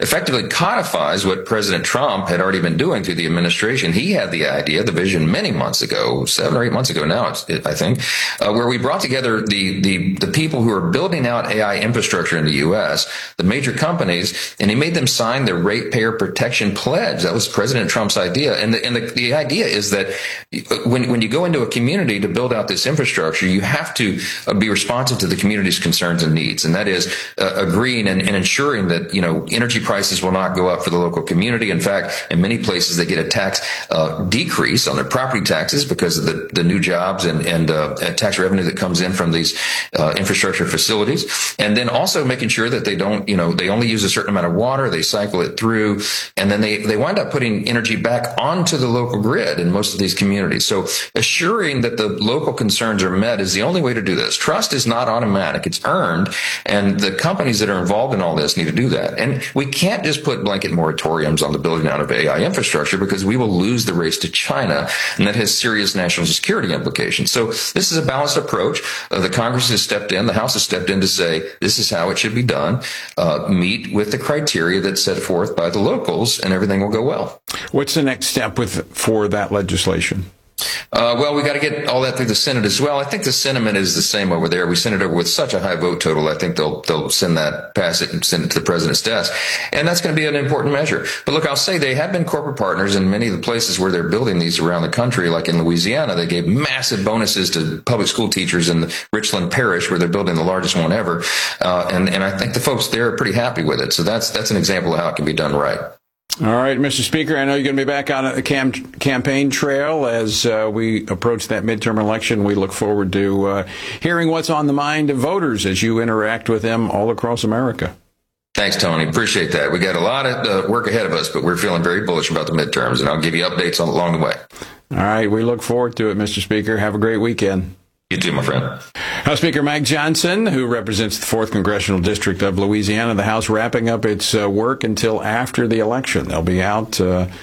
effectively codifies what President Trump had already been doing through the administration. He had the idea, the vision many months ago, 7 or 8 months ago now, I think, where we brought together the people who are building out AI infrastructure in the U.S., the major companies, and he made them sign the Ratepayer Protection Pledge. That was President Trump's idea. And the idea is that when you go into a community to build out this infrastructure, you have to be responsive to the community's concerns and needs. And that is agreeing and ensuring that, energy prices will not go up for the local community. In fact, in many places, they get a tax decrease on their property taxes because of the new jobs and tax revenue that comes in from these infrastructure facilities. And then also making sure that they don't, they only use a certain amount of water, they cycle it through, and then they wind up putting energy back onto the local grid in most of these communities. So assuring that the local concerns are met is the only way to do this. Trust is not automatic. It's earned. And the companies that are involved in all this need to do that. And we can't just put blanket moratoriums on the building out of AI infrastructure because we will lose the race to China. And that has serious national security implications. So this is a balanced approach. The Congress has stepped in. The House has stepped in to say this is how it should be done. Meet with the criteria that's set forth by the locals and everything will go well. What's the next step for that legislation? Well, we got to get all that through the Senate as well. I think the sentiment is the same over there. We sent it over with such a high vote total. I think they'll pass it and send it to the president's desk. And that's going to be an important measure. But look, I'll say they have been corporate partners in many of the places where they're building these around the country. Like in Louisiana, they gave massive bonuses to public school teachers in Richland Parish, where they're building the largest one ever. And I think the folks there are pretty happy with it. So that's an example of how it can be done right. All right, Mr. Speaker, I know you're going to be back on the campaign trail as we approach that midterm election. We look forward to hearing what's on the mind of voters as you interact with them all across America. Thanks, Tony. Appreciate that. We got a lot of work ahead of us, but we're feeling very bullish about the midterms, and I'll give you updates along the way. All right, we look forward to it, Mr. Speaker. Have a great weekend. You too, my friend. House Speaker Mike Johnson, who represents the 4th Congressional District of Louisiana, the House wrapping up its work until after the election. They'll be out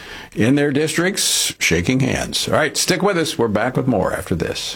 in their districts shaking hands. All right, stick with us. We're back with more after this.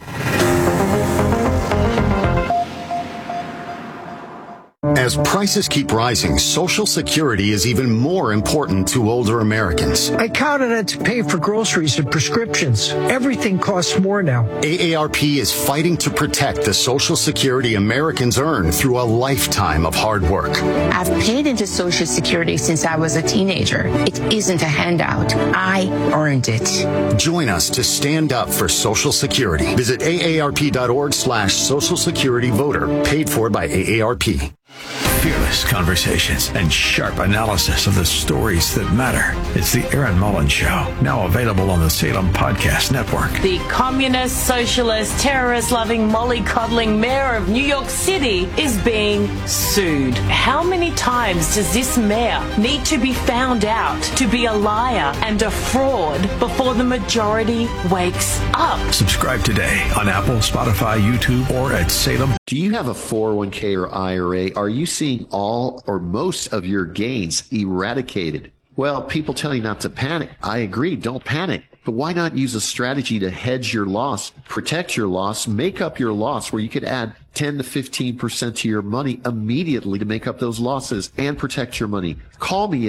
As prices keep rising, Social Security is even more important to older Americans. I count on it to pay for groceries and prescriptions. Everything costs more now. AARP is fighting to protect the Social Security Americans earn through a lifetime of hard work. I've paid into Social Security since I was a teenager. It isn't a handout. I earned it. Join us to stand up for Social Security. Visit aarp.org/Social Security Voter, paid for by AARP. Fearless conversations and sharp analysis of the stories that matter. It's the Aaron Mullins Show, now available on the Salem Podcast Network. The communist, socialist, terrorist-loving, mollycoddling mayor of New York City is being sued. How many times does this mayor need to be found out to be a liar and a fraud before the majority wakes up? Subscribe today on Apple, Spotify, YouTube, or at Salem. Do you have a 401k or IRA? Are you seeing all or most of your gains eradicated? Well, people tell you not to panic. I agree, don't panic. But why not use a strategy to hedge your loss, protect your loss, make up your loss, where you could add 10 to 15% to your money immediately to make up those losses and protect your money? Call me at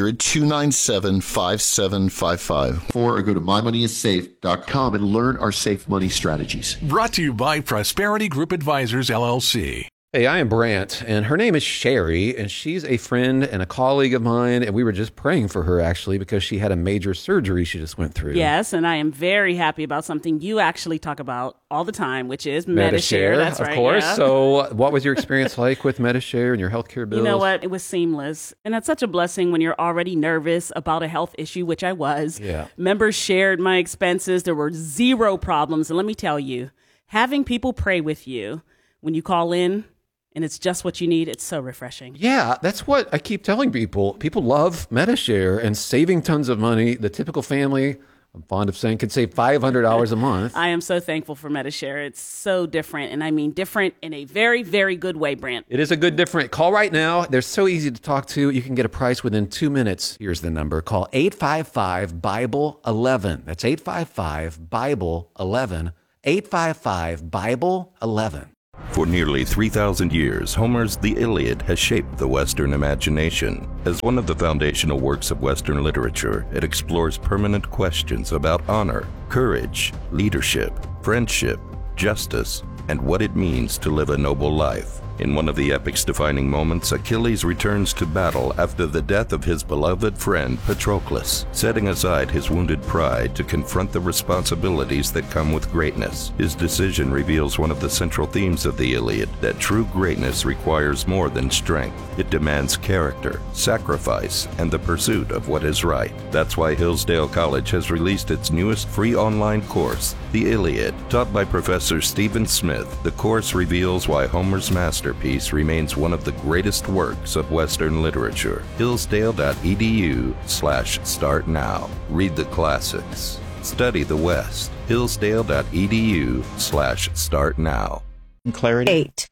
800-297-5755 or go to mymoneyissafe.com and learn our safe money strategies. Brought to you by Prosperity Group Advisors, LLC. Hey, I am Brant, and her name is Sherry, and she's a friend and a colleague of mine, and we were just praying for her, actually, because she had a major surgery she just went through. Yes, and I am very happy about something you actually talk about all the time, which is Medi-Share. That's right, of course. Yeah. So what was your experience like with Medi-Share and your healthcare bills? You know what? It was seamless, and that's such a blessing when you're already nervous about a health issue, which I was. Yeah. Members shared my expenses. There were zero problems, and let me tell you, having people pray with you when you call in, and it's just what you need, it's so refreshing. Yeah, that's what I keep telling people. People love Medi-Share and saving tons of money. The typical family, I'm fond of saying, could save $500 a month. I am so thankful for Medi-Share. It's so different, and I mean different in a very, very good way, Brant. It is a good different. Call right now. They're so easy to talk to. You can get a price within 2 minutes. Here's the number. Call 855-BIBLE-11. That's 855-BIBLE-11. 855-BIBLE-11. For nearly 3,000 years, Homer's The Iliad has shaped the Western imagination. As one of the foundational works of Western literature, it explores permanent questions about honor, courage, leadership, friendship, justice, and what it means to live a noble life. In one of the epic's defining moments, Achilles returns to battle after the death of his beloved friend Patroclus, setting aside his wounded pride to confront the responsibilities that come with greatness. His decision reveals one of the central themes of the Iliad, that true greatness requires more than strength. It demands character, sacrifice, and the pursuit of what is right. That's why Hillsdale College has released its newest free online course, The Iliad. Taught by Professor Stephen Smith, the course reveals why Homer's masterpiece remains one of the greatest works of Western literature. Hillsdale.edu/start now. Read the classics. Study the West. Hillsdale.edu/start now. Clarity 8.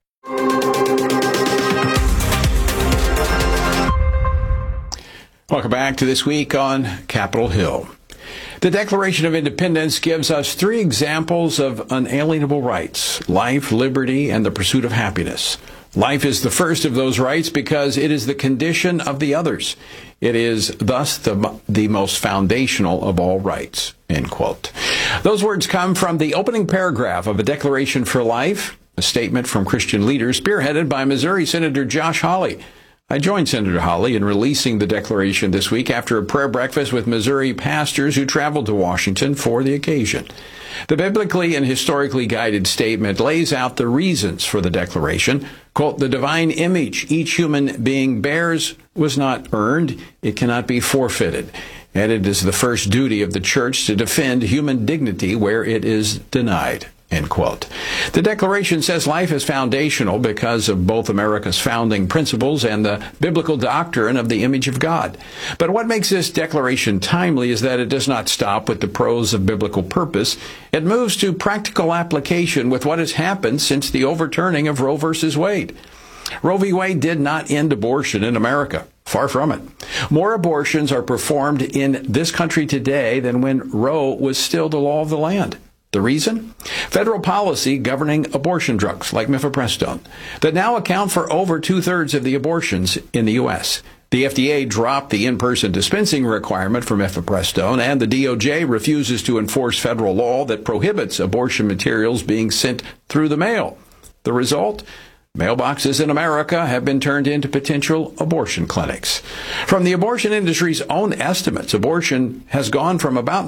Welcome back to This Week on Capitol Hill. The Declaration of Independence gives us 3 examples of unalienable rights: life, liberty, and the pursuit of happiness. Life is the first of those rights because it is the condition of the others. It is thus the most foundational of all rights, end quote. Those words come from the opening paragraph of a Declaration for Life, a statement from Christian leaders spearheaded by Missouri Senator Josh Hawley. I joined Senator Hawley in releasing the Declaration this week after a prayer breakfast with Missouri pastors who traveled to Washington for the occasion. The biblically and historically guided statement lays out the reasons for the Declaration. Quote, "The divine image each human being bears was not earned. It cannot be forfeited. And it is the first duty of the church to defend human dignity where it is denied." End quote. The Declaration says life is foundational because of both America's founding principles and the biblical doctrine of the image of God. But what makes this Declaration timely is that it does not stop with the prose of biblical purpose. It moves to practical application with what has happened since the overturning of Roe v. Wade. Roe v. Wade did not end abortion in America. Far from it. More abortions are performed in this country today than when Roe was still the law of the land. The reason? Federal policy governing abortion drugs like mifepristone that now account for over 2/3 of the abortions in the U.S. The FDA dropped the in-person dispensing requirement for mifepristone, and the DOJ refuses to enforce federal law that prohibits abortion materials being sent through the mail. The result? Mailboxes in America have been turned into potential abortion clinics. From the abortion industry's own estimates, abortion has gone from about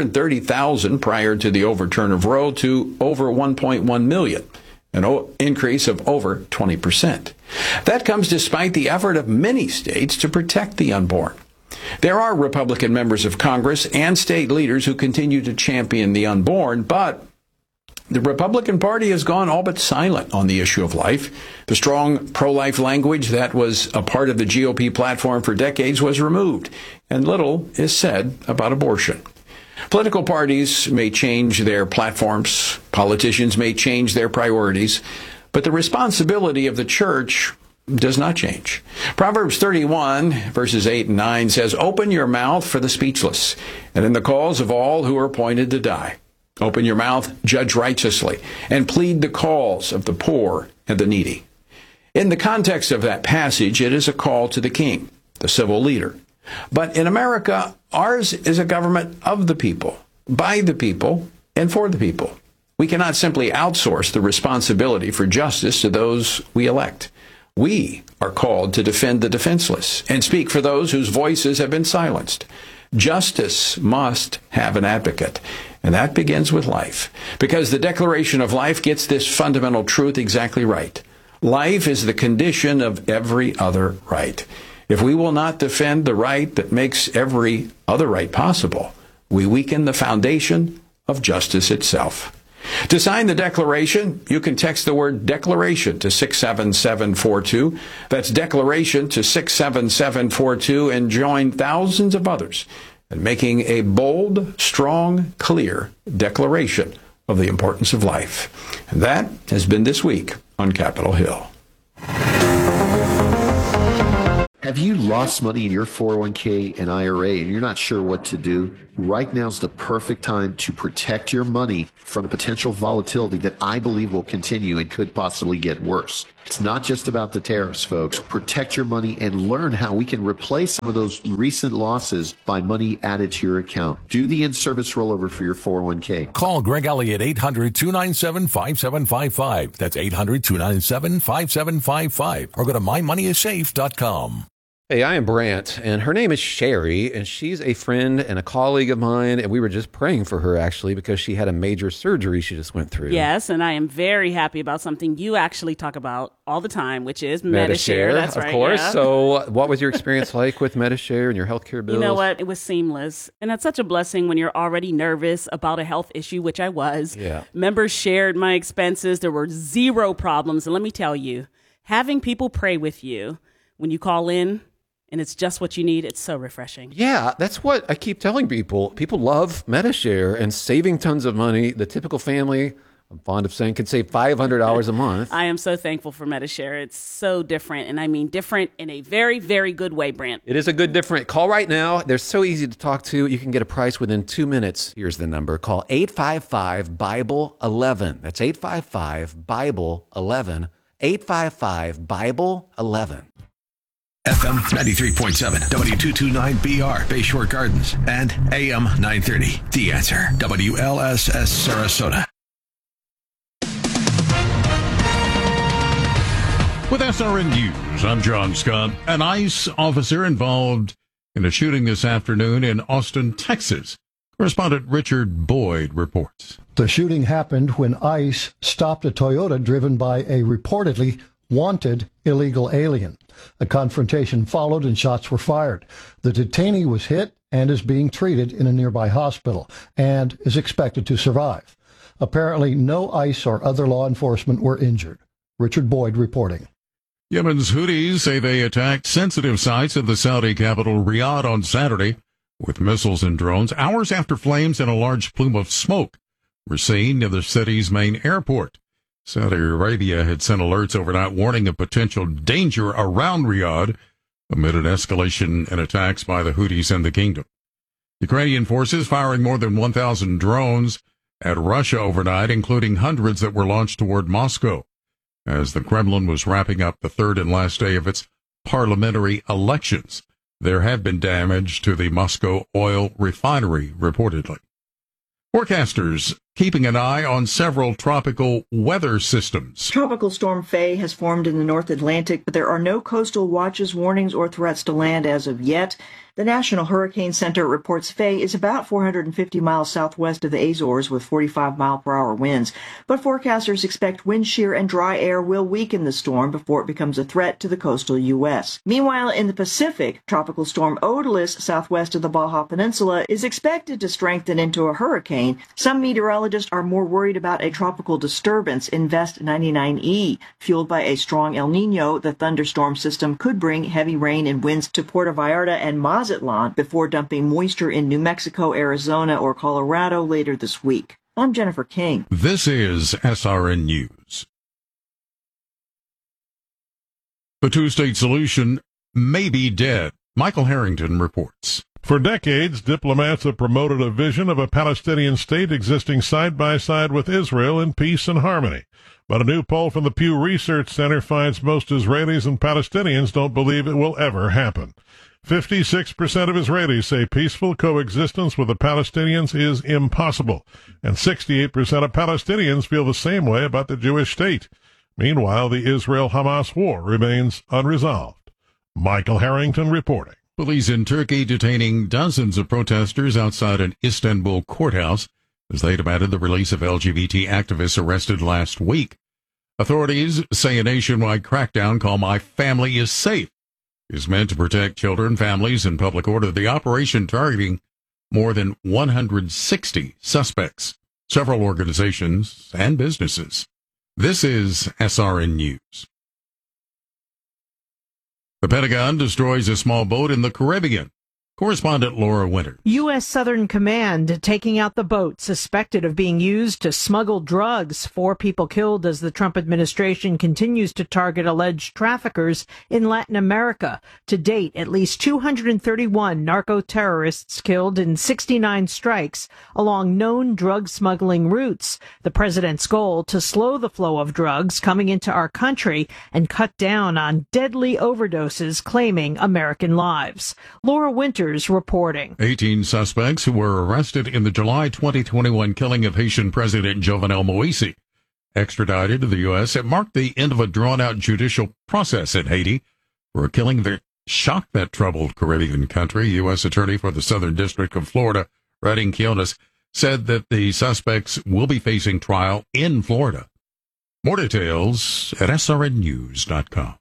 930,000 prior to the overturn of Roe to over 1.1 million, an increase of over 20%. That comes despite the effort of many states to protect the unborn. There are Republican members of Congress and state leaders who continue to champion the unborn, but the Republican Party has gone all but silent on the issue of life. The strong pro-life language that was a part of the GOP platform for decades was removed, and little is said about abortion. Political parties may change their platforms, politicians may change their priorities, but the responsibility of the church does not change. Proverbs 31, verses 8 and 9 says, "Open your mouth for the speechless, and in the cause of all who are appointed to die. Open your mouth, judge righteously, and plead the cause of the poor and the needy." In the context of that passage, it is a call to the king, the civil leader. But in America, ours is a government of the people, by the people, and for the people. We cannot simply outsource the responsibility for justice to those we elect. We are called to defend the defenseless and speak for those whose voices have been silenced. Justice must have an advocate, and that begins with life, because the Declaration of Life gets this fundamental truth exactly right. Life is the condition of every other right. If we will not defend the right that makes every other right possible, we weaken the foundation of justice itself. To sign the Declaration, you can text the word DECLARATION to 67742. That's DECLARATION to 67742 and join thousands of others in making a bold, strong, clear declaration of the importance of life. And that has been This Week on Capitol Hill. Have you lost money in your 401k and IRA and you're not sure what to do? Right now is the perfect time to protect your money from the potential volatility that I believe will continue and could possibly get worse. It's not just about the tariffs, folks. Protect your money and learn how we can replace some of those recent losses by money added to your account. Do the in-service rollover for your 401k. Call Greg Elliott 800-297-5755. That's 800-297-5755. Or go to mymoneyissafe.com. Hey, I am Brant, and her name is Sherry, and she's a friend and a colleague of mine, and we were just praying for her, actually, because she had a major surgery she just went through. Yes, and I am very happy about something you actually talk about all the time, which is Medi-Share. That's right, of course. Yeah. So what was your experience like with Medi-Share and your healthcare bills? You know what? It was seamless. And that's such a blessing when you're already nervous about a health issue, which I was. Yeah. Members shared my expenses. There were zero problems. And let me tell you, having people pray with you when you call in, and it's just what you need, it's so refreshing. Yeah, that's what I keep telling people. People love Medi-Share and saving tons of money. The typical family, I'm fond of saying, could save $500 a month. I am so thankful for Medi-Share. It's so different, and I mean different in a very, very good way, Brant. It is a good different. Call right now. They're so easy to talk to. You can get a price within 2 minutes. Here's the number. Call 855-BIBLE-11. That's 855-BIBLE-11. 855-BIBLE-11. FM 93.7, W229BR, Bayshore Gardens, and AM 930. The Answer, WLSS Sarasota. With SRN News, I'm John Scott. An ICE officer involved in a shooting this afternoon in Austin, Texas. Correspondent Richard Boyd reports. The shooting happened when ICE stopped a Toyota driven by a reportedly wanted illegal alien. A confrontation followed and shots were fired. The detainee was hit and is being treated in a nearby hospital and is expected to survive. Apparently, no ICE or other law enforcement were injured. Richard Boyd reporting. Yemen's Houthis say they attacked sensitive sites in the Saudi capital Riyadh on Saturday with missiles and drones, hours after flames and a large plume of smoke were seen near the city's main airport. Saudi Arabia had sent alerts overnight warning of potential danger around Riyadh amid an escalation in attacks by the Houthis in the kingdom. Ukrainian forces firing more than 1,000 drones at Russia overnight, including hundreds that were launched toward Moscow, as the Kremlin was wrapping up the third and last day of its parliamentary elections. There have been damage to the Moscow oil refinery, reportedly. Forecasters keeping an eye on several tropical weather systems. Tropical Storm Faye has formed in the North Atlantic, but there are no coastal watches, warnings, or threats to land as of yet. The National Hurricane Center reports Faye is about 450 miles southwest of the Azores with 45-mile-per-hour winds. But forecasters expect wind shear and dry air will weaken the storm before it becomes a threat to the coastal U.S. Meanwhile, in the Pacific, Tropical Storm Odalys, southwest of the Baja Peninsula, is expected to strengthen into a hurricane. Some meteorologists are more worried about a tropical disturbance in Vest 99E. Fueled by a strong El Nino, the thunderstorm system could bring heavy rain and winds to Puerto Vallarta and Mazatlan before dumping moisture in New Mexico, Arizona, or Colorado later this week. I'm Jennifer King. This is SRN News. The two-state solution may be dead. Michael Harrington reports. For decades, diplomats have promoted a vision of a Palestinian state existing side by side with Israel in peace and harmony. But a new poll from the Pew Research Center finds most Israelis and Palestinians don't believe it will ever happen. 56% of Israelis say peaceful coexistence with the Palestinians is impossible, and 68% of Palestinians feel the same way about the Jewish state. Meanwhile, the Israel-Hamas war remains unresolved. Michael Harrington reporting. Police in Turkey detaining dozens of protesters outside an Istanbul courthouse as they demanded the release of LGBT activists arrested last week. Authorities say a nationwide crackdown called My Family is Safe is meant to protect children, families, and public order. The operation targeting more than 160 suspects, several organizations, and businesses. This is SRN News. The Pentagon destroys a small boat in the Caribbean Correspondent Laura Winter. U.S. Southern Command taking out the boat suspected of being used to smuggle drugs. 4 people killed as the Trump administration continues to target alleged traffickers in Latin America. To date, at least 231 narco-terrorists killed in 69 strikes along known drug smuggling routes. The president's goal to slow the flow of drugs coming into our country and cut down on deadly overdoses claiming American lives. Laura Winters reporting. 18 suspects who were arrested in the July 2021 killing of Haitian President Jovenel Moïse extradited to the U.S. It marked the end of a drawn-out judicial process in Haiti for a killing that shocked that troubled Caribbean country. U.S. Attorney for the Southern District of Florida, Redding Quiones, said that the suspects will be facing trial in Florida. More details at srnnews.com.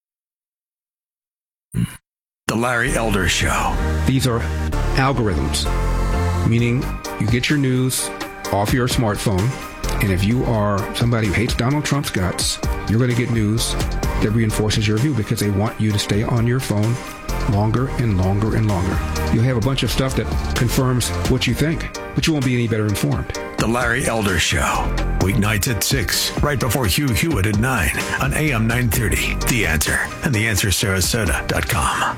The Larry Elder Show. These are algorithms, meaning you get your news off your smartphone, and if you are somebody who hates Donald Trump's guts, you're going to get news that reinforces your view because they want you to stay on your phone longer and longer and longer. You'll have a bunch of stuff that confirms what you think, but you won't be any better informed. The Larry Elder Show. Weeknights at 6, right before Hugh Hewitt at 9 on AM 930. The Answer and TheAnswerSarasota.com.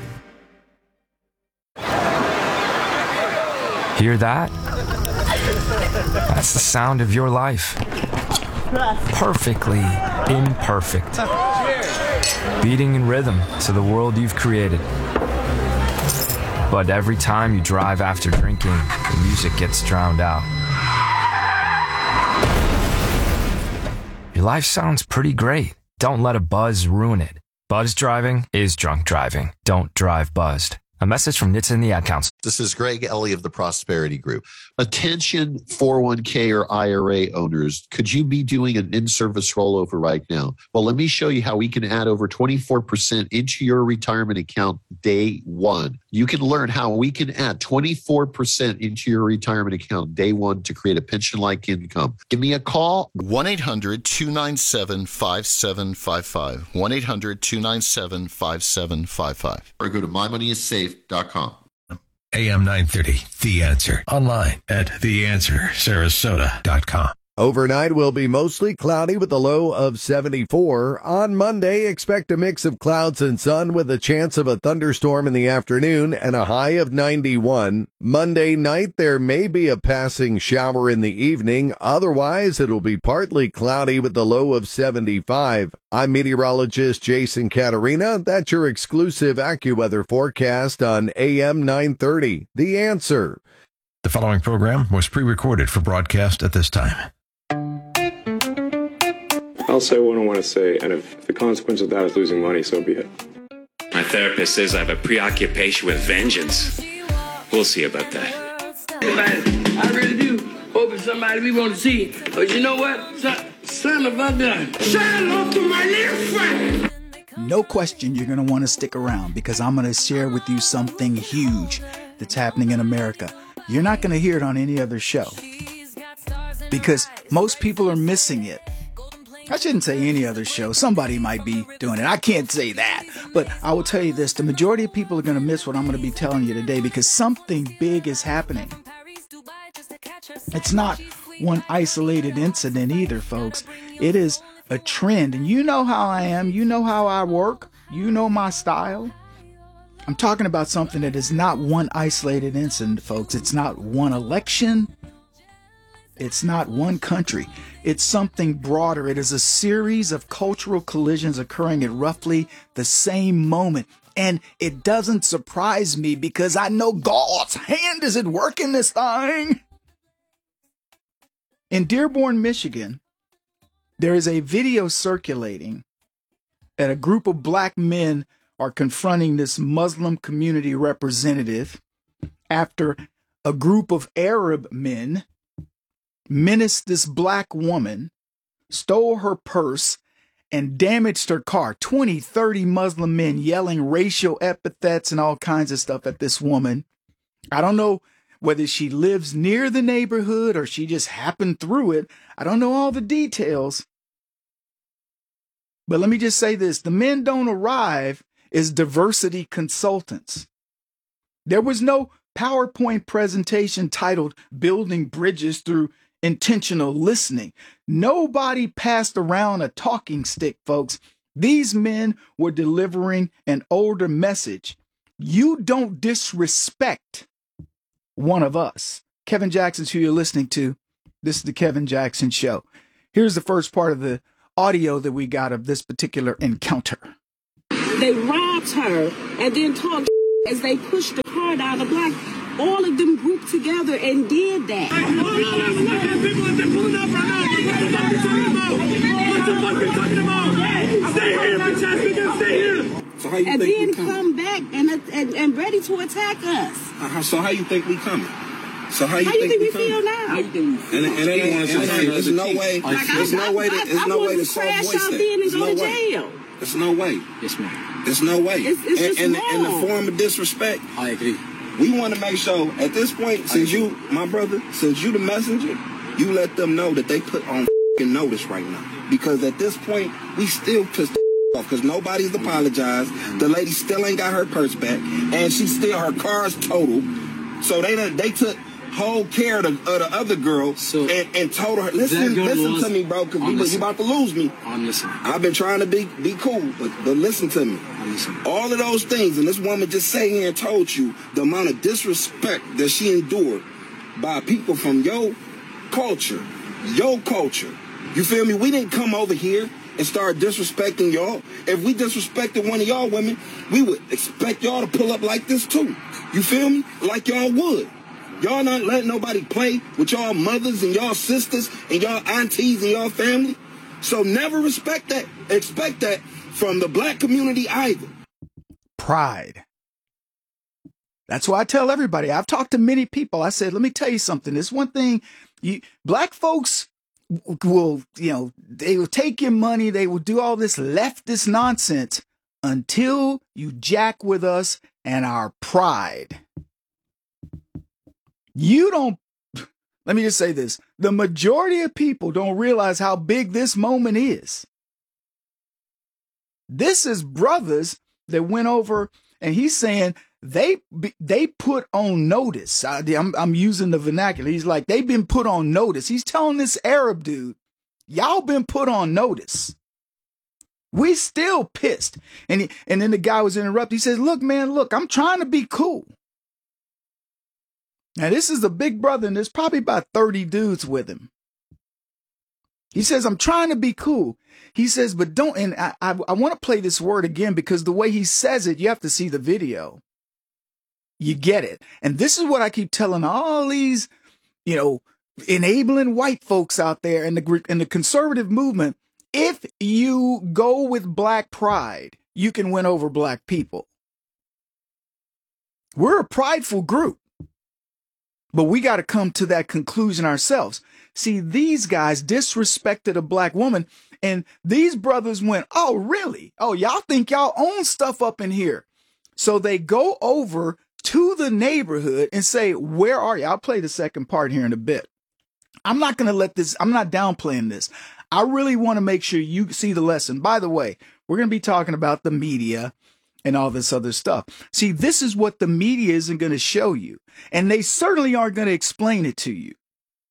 Hear that? That's the sound of your life. Perfectly imperfect. Beating in rhythm to the world you've created. But every time you drive after drinking, the music gets drowned out. Your life sounds pretty great. Don't let a buzz ruin it. Buzz driving is drunk driving. Don't drive buzzed. A message from NHTSA and the Ad Council. This is Greg Ellie of the Prosperity Group. Attention 401k or IRA owners, could you be doing an in-service rollover right now? Well, let me show you how we can add over 24% into your retirement account day one. You can learn how we can add 24% into your retirement account day one to create a pension-like income. Give me a call. 1-800-297-5755. 1-800-297-5755. Or go to mymoneyissafe.com. AM 930, The Answer. Online at TheAnswerSarasota.com. Overnight will be mostly cloudy with a low of 74. On Monday, expect a mix of clouds and sun with a chance of a thunderstorm in the afternoon and a high of 91. Monday night, there may be a passing shower in the evening. Otherwise, it'll be partly cloudy with a low of 75. I'm meteorologist Jason Caterina. That's your exclusive AccuWeather forecast on AM 930. The Answer. The following program was pre-recorded for broadcast at this time. I'll say what I want to say, and if the consequence of that is losing money, so be it. My therapist says I have a preoccupation with vengeance. We'll see about that. I really do hope it's somebody we want to see. But you know what? Son of a gun. Shout out to my little friend. No question you're going to want to stick around because I'm going to share with you something huge that's happening in America. You're not going to hear it on any other show because most people are missing it. I shouldn't say any other show. Somebody might be doing it. I can't say that. But I will tell you this. The majority of people are going to miss what I'm going to be telling you today because something big is happening. It's not one isolated incident either, folks. It is a trend. And you know how I am. You know how I work. You know my style. I'm talking about something that is not one isolated incident, folks. It's not one election. It's not one country. It's something broader. It is a series of cultural collisions occurring at roughly the same moment. And it doesn't surprise me because I know God's hand is at work in this thing. In Dearborn, Michigan, there is a video circulating that a group of black men are confronting this Muslim community representative after a group of Arab men menaced this black woman, stole her purse, and damaged her car. 20, 30 Muslim men yelling racial epithets and all kinds of stuff at this woman. I don't know whether she lives near the neighborhood or she just happened through it. I don't know all the details. But let me just say this. The men don't arrive as diversity consultants. There was no PowerPoint presentation titled Building Bridges Through Intentional Listening. Nobody passed around a talking stick, folks. These men were delivering an older message. You don't disrespect one of us. Kevin Jackson's who you're listening to. This is the Kevin Jackson Show. Here's the first part of the audio that we got of this particular encounter. They robbed her and then talked as they pushed the car down the block. All of them grouped together and did that. So how you and think then come back and ready to attack us. So how you think we coming? So how you think we coming? feel now? There's no way. There's no way to soft voice that. There's no way. There's no way. Yes, ma'am. There's no way. It's just in the form of disrespect. I agree. We want to make sure at this point, since you, my brother, since you the messenger, you let them know that they put on notice right now. Because at this point, we still pissed off because nobody's apologized. The lady still ain't got her purse back, and she still her car's totaled. So they took whole care of the other girl and told her, listen to me, bro, because you about to lose me. I'm listening. I've been trying to be cool, but listen to me. All of those things, and this woman just sat here and told you the amount of disrespect that she endured by people from your culture. You feel me? We didn't come over here and start disrespecting y'all. If we disrespected one of y'all women, we would expect y'all to pull up like this too. You feel me? Like y'all would. Y'all not letting nobody play with y'all mothers and y'all sisters and y'all aunties and y'all family. So never expect that from the black community either. Pride. That's why I tell everybody. I've talked to many people. I said, let me tell you something. There's one thing. Black folks will, they will take your money. They will do all this leftist nonsense until you jack with us and our pride. Let me just say this. The majority of people don't realize how big this moment is. This is brothers that went over, and he's saying they put on notice. I'm using the vernacular. He's like, they've been put on notice. He's telling this Arab dude, y'all been put on notice. We still pissed. And then the guy was interrupted. He says, look, I'm trying to be cool. Now, this is a big brother, and there's probably about 30 dudes with him. He says, I'm trying to be cool. He says, but don't, and I want to play this word again because the way he says it, you have to see the video. You get it. And this is what I keep telling all these, enabling white folks out there in the conservative movement. If you go with black pride, you can win over black people. We're a prideful group. But we got to come to that conclusion ourselves. See, these guys disrespected a black woman, and these brothers went, oh, really? Oh, y'all think y'all own stuff up in here. So they go over to the neighborhood and say, where are you? I'll play the second part here in a bit. I'm not going to I'm not downplaying this. I really want to make sure you see the lesson. By the way, we're going to be talking about the media and all this other stuff. See, this is what the media isn't going to show you. And they certainly aren't going to explain it to you.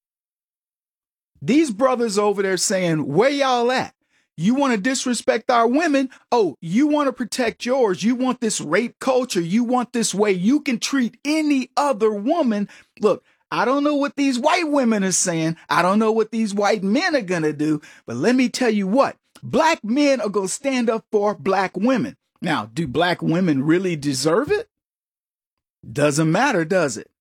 These brothers over there saying, where y'all at? You want to disrespect our women? Oh, you want to protect yours. You want this rape culture. You want this way you can treat any other woman. Look, I don't know what these white women are saying. I don't know what these white men are going to do. But let me tell you what, black men are going to stand up for black women. Now, do black women really deserve it? Doesn't matter, does it?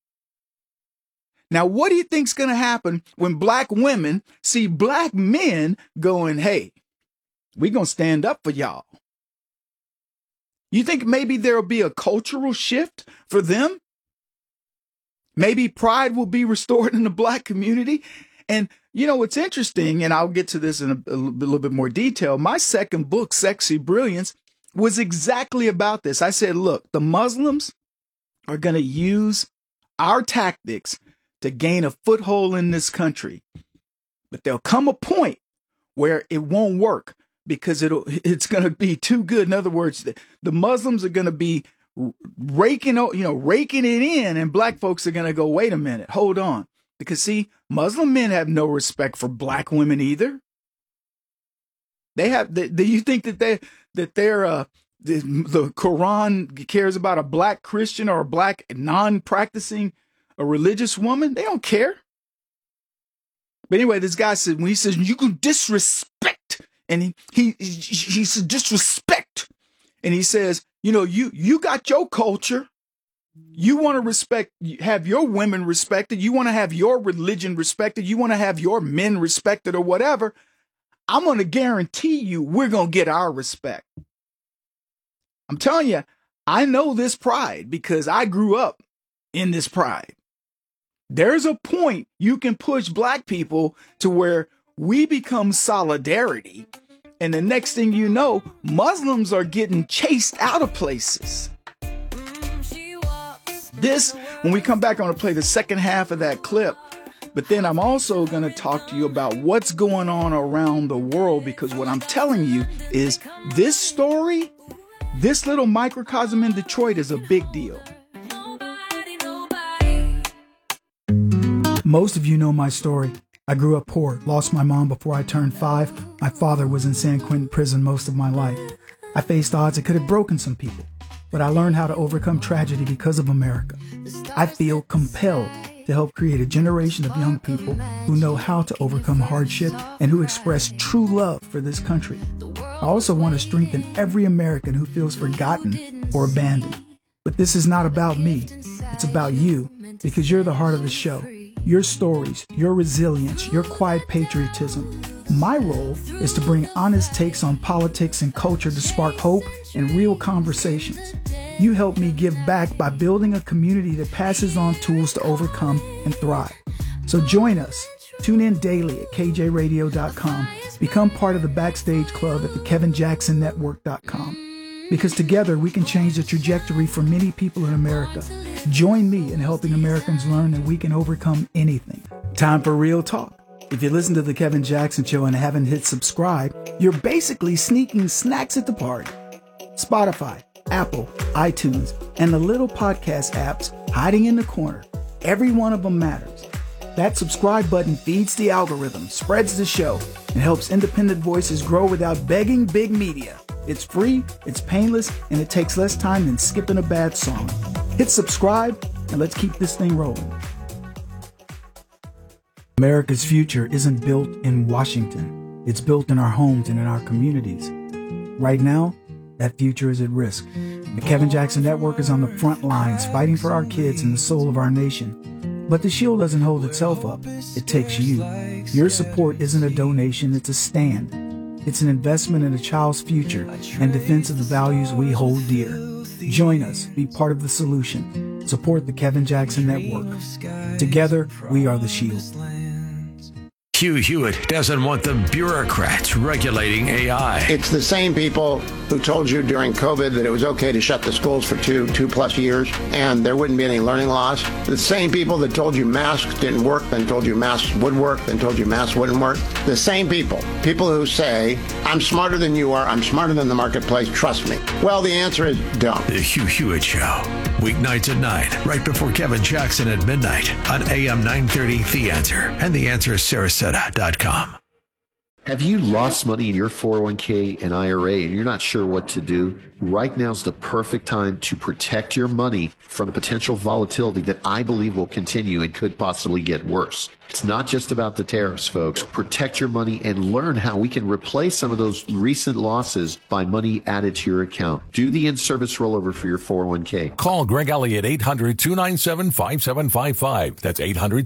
Now, what do you think's going to happen when black women see black men going, hey, we're going to stand up for y'all? You think maybe there'll be a cultural shift for them? Maybe pride will be restored in the black community? And, it's interesting, and I'll get to this in a little bit more detail. My second book, Sexy Brilliance, was exactly about this. I said, look, the Muslims are going to use our tactics to gain a foothold in this country. But there'll come a point where it won't work because it's going to be too good. In other words, the Muslims are going to be raking it in, and black folks are going to go, wait a minute, hold on. Because see, Muslim men have no respect for black women either. They have. Do you think that the Quran cares about a black Christian or a black non-practicing a religious woman? They don't care. But anyway, this guy said, when he says you can disrespect, and he said disrespect, and he says, you got your culture. You want to have your women respected. You want to have your religion respected. You want to have your men respected or whatever. I'm going to guarantee you we're going to get our respect. I'm telling you, I know this pride because I grew up in this pride. There's a point you can push black people to where we become solidarity. And the next thing you know, Muslims are getting chased out of places. When we come back, I'm going to play the second half of that clip. But then I'm also going to talk to you about what's going on around the world, because what I'm telling you is this story, this little microcosm in Detroit is a big deal. Most of you know my story. I grew up poor, lost my mom before I turned 5. My father was in San Quentin prison most of my life. I faced odds that could have broken some people, but I learned how to overcome tragedy because of America. I feel compelled to help create a generation of young people who know how to overcome hardship and who express true love for this country. I also want to strengthen every American who feels forgotten or abandoned. But this is not about me. It's about you, because you're the heart of the show. Your stories, your resilience, your quiet patriotism. My role is to bring honest takes on politics and culture to spark hope and real conversations. You help me give back by building a community that passes on tools to overcome and thrive. So join us. Tune in daily at kjradio.com. Become part of the Backstage Club at the KevinJacksonNetwork.com. Because together we can change the trajectory for many people in America. Join me in helping Americans learn that we can overcome anything. Time for real talk. If you listen to The Kevin Jackson Show and haven't hit subscribe, you're basically sneaking snacks at the party. Spotify, Apple, iTunes, and the little podcast apps hiding in the corner. Every one of them matters. That subscribe button feeds the algorithm, spreads the show, and helps independent voices grow without begging big media. It's free, it's painless, and it takes less time than skipping a bad song. Hit subscribe, and let's keep this thing rolling. America's future isn't built in Washington. It's built in our homes and in our communities. Right now, that future is at risk. The Kevin Jackson Network is on the front lines fighting for our kids and the soul of our nation. But the shield doesn't hold itself up. It takes you. Your support isn't a donation, it's a stand. It's an investment in a child's future and defense of the values we hold dear. Join us. Be part of the solution. Support the Kevin Jackson Network. Together, we are the shield. Hugh Hewitt doesn't want the bureaucrats regulating AI. It's the same people who told you during COVID that it was okay to shut the schools for two plus years and there wouldn't be any learning loss. The same people that told you masks didn't work, then told you masks would work, then told you masks wouldn't work. The same people who say, I'm smarter than you are, I'm smarter than the marketplace, trust me. Well, the answer is don't. The Hugh Hewitt Show. Weeknights at 9, right before Kevin Jackson at midnight on AM 930 The Answer and TheAnswerSarasota.com. Have you lost money in your 401k and IRA and you're not sure what to do? Right now is the perfect time to protect your money from the potential volatility that I believe will continue and could possibly get worse. It's not just about the tariffs, folks. Protect your money and learn how we can replace some of those recent losses by money added to your account. Do the in-service rollover for your 401k. Call Greg Elliott 800-297-5755. That's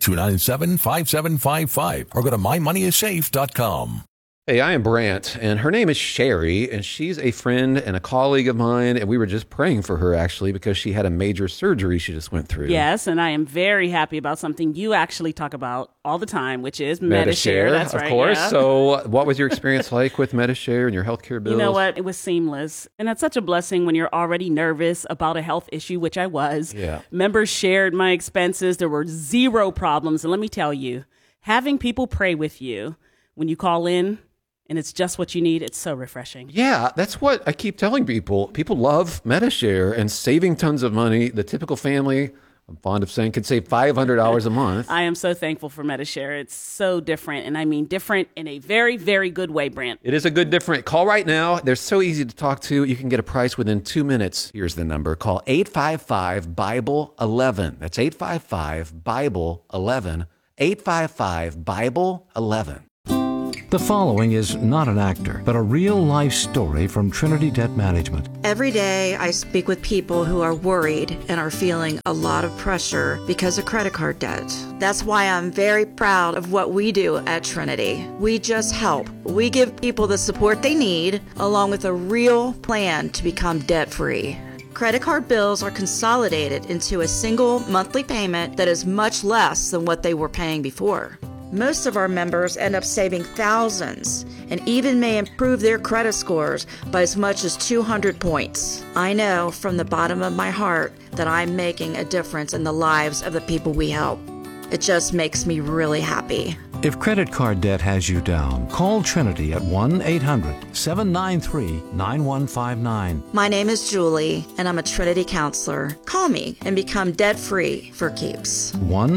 800-297-5755. Or go to mymoneyissafe.com. Hey, I am Brant, and her name is Sherry, and she's a friend and a colleague of mine, and we were just praying for her, actually, because she had a major surgery she just went through. Yes, and I am very happy about something you actually talk about all the time, which is Medi-Share. That's right, of course. Yeah. So what was your experience like with Medi-Share and your healthcare bills? You know what? It was seamless, and that's such a blessing when you're already nervous about a health issue, which I was. Yeah. Members shared my expenses. There were zero problems, and let me tell you, having people pray with you when you call in, and it's just what you need. It's so refreshing. Yeah, that's what I keep telling people. People love MediShare and saving tons of money. The typical family, I'm fond of saying, can save $500 a month. I am so thankful for MediShare. It's so different, and I mean different in a very, very good way, Brant. It is a good different. Call right now. They're so easy to talk to. You can get a price within 2 minutes. Here's the number. Call 855-BIBLE-11. That's 855-BIBLE-11. 855-BIBLE-11. The following is not an actor, but a real-life story from Trinity Debt Management. Every day I speak with people who are worried and are feeling a lot of pressure because of credit card debt. That's why I'm very proud of what we do at Trinity. We just help. We give people the support they need, along with a real plan to become debt-free. Credit card bills are consolidated into a single monthly payment that is much less than what they were paying before. Most of our members end up saving thousands and even may improve their credit scores by as much as 200 points. I know from the bottom of my heart that I'm making a difference in the lives of the people we help. It just makes me really happy. If credit card debt has you down, call Trinity at 1-800-793-9159. My name is Julie, and I'm a Trinity counselor. Call me and become debt-free for keeps.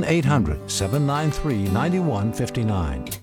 1-800-793-9159.